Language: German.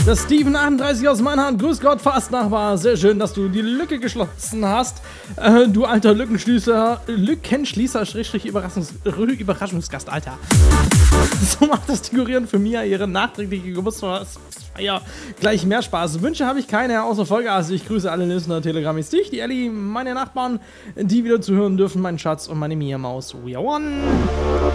Das Steven 38 aus meiner Hand. Grüß Gott, fast Nachbar. Sehr schön, dass du die Lücke geschlossen hast. Du alter Lückenschließer, Schrägstrich Überraschungsgast, Alter. So macht das Figurieren für Mia ihre nachträgliche Geburtstagsfeier gleich mehr Spaß. Wünsche habe ich keine, außer Vollgas. Ich grüße alle Listener, Telegrammis, dich, die Ellie, meine Nachbarn, die wieder zuhören dürfen, mein Schatz und meine Mia Maus. We are one.